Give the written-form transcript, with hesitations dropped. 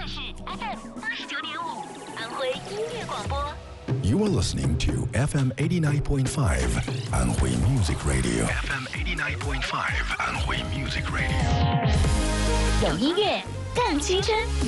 是 FM 89.5，安徽音乐广播。 You are listening to FM 89.5 Anhui Music Radio. FM 89.5 Anhui Music Radio. 有音乐更青春。